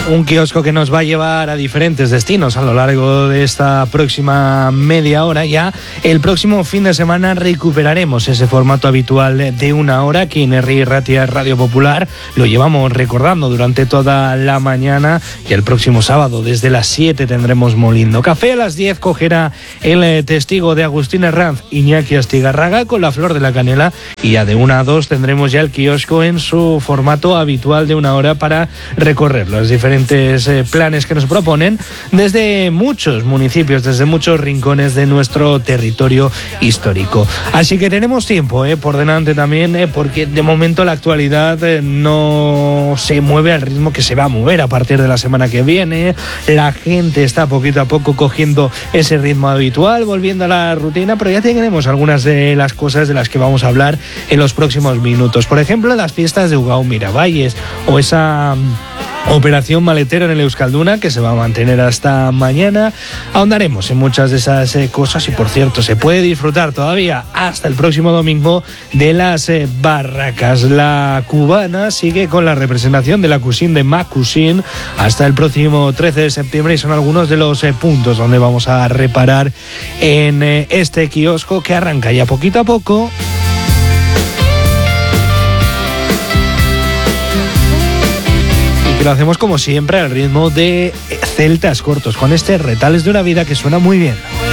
Un kiosco que nos va a llevar a diferentes destinos a lo largo de esta próxima media hora. Ya el próximo fin de semana recuperaremos ese formato habitual de una hora aquí en Herri Ratia Radio Popular. Lo llevamos recordando durante toda la mañana, y el próximo sábado desde las 7 tendremos Molindo Café. A las 10 cogerá el testigo de Agustín Herranz, Iñaki Astigarraga, con la Flor de la Canela, y ya de 1 a 2 tendremos ya el kiosco en su formato habitual de una hora para recorrer los diferentes planes que nos proponen desde muchos municipios, desde muchos rincones de nuestro territorio histórico. Así que tenemos tiempo por delante también, porque de momento la actualidad no se mueve al ritmo que se va a mover a partir de la semana que viene. La gente está poquito a poco cogiendo ese ritmo habitual, volviendo a la rutina, pero ya tenemos algunas de las cosas de las que vamos a hablar en los próximos minutos. Por ejemplo, las fiestas de Ugao Miravalles, o esa operación maletero en el Euskalduna que se va a mantener hasta mañana. Ahondaremos en muchas de esas cosas, y por cierto, se puede disfrutar todavía hasta el próximo domingo de las barracas. La cubana sigue con la representación de la Cuisine de Macusin hasta el próximo 13 de septiembre, y son algunos de los puntos donde vamos a reparar en este kiosco que arranca ya poquito a poco. Que lo hacemos como siempre al ritmo de Celtas Cortos, con este Retales de una Vida que suena muy bien.